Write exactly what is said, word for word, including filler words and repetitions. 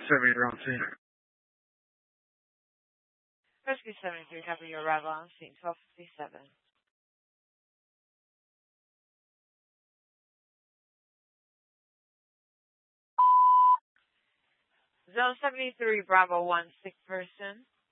seventy-three on scene. Rescue seventy-three, copy your arrival on scene, twelve fifty-seven. Zone seventy-three, Bravo one, sick person.